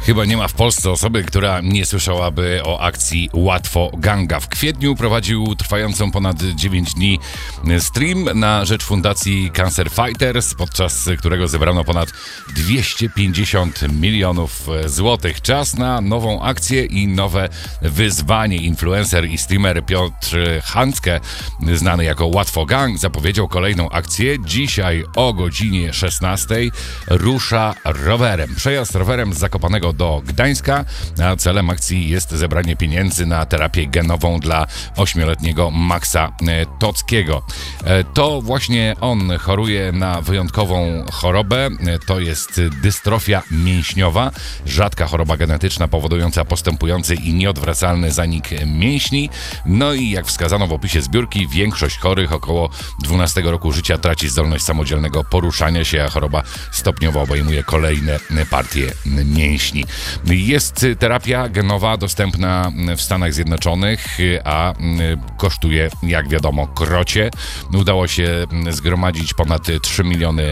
Chyba nie ma w Polsce osoby, która nie słyszałaby o akcji Łatwo Ganga. W kwietniu prowadził trwającą ponad 9 dni stream na rzecz Fundacji Cancer Fighters, podczas którego zebrano ponad 250 milionów złotych. Czas na nową akcję i nowe wyzwanie. Influencer i streamer Piotr Handzke, znany jako Łatwo Gang, zapowiedział kolejną akcję. Dzisiaj o godzinie 16 rusza rowerem. Przejazd rowerem z Zakopanego do Gdańska, a celem akcji jest zebranie pieniędzy na terapię genową dla 8-letniego Maxa Tockiego. To właśnie on choruje na wyjątkową chorobę, to jest dystrofia mięśniowa, rzadka choroba genetyczna powodująca postępujący i nieodwracalny zanik mięśni. No i jak wskazano w opisie zbiórki, większość chorych około 12 roku życia traci zdolność samodzielnego poruszania się, a choroba stopniowo obejmuje kolejne partie mięśni. Jest terapia genowa dostępna w Stanach Zjednoczonych, a kosztuje, jak wiadomo, krocie. Udało się zgromadzić ponad 3 miliony